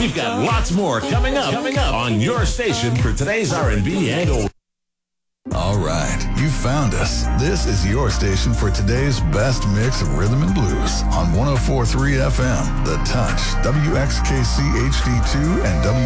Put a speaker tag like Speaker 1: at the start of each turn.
Speaker 1: We've got lots more coming up on your station for today's R&B and old.
Speaker 2: All right, you found us. This is your station for today's best mix of rhythm and blues on 104.3 FM, The Touch, WXKC HD2, and